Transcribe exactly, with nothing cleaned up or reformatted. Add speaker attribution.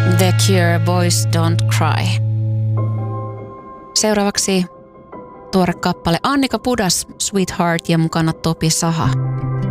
Speaker 1: The Cure, Boys Don't Cry. Seuraavaksi tuore kappale Annika Pudas, Sweetheart ja mukana Topi Saha.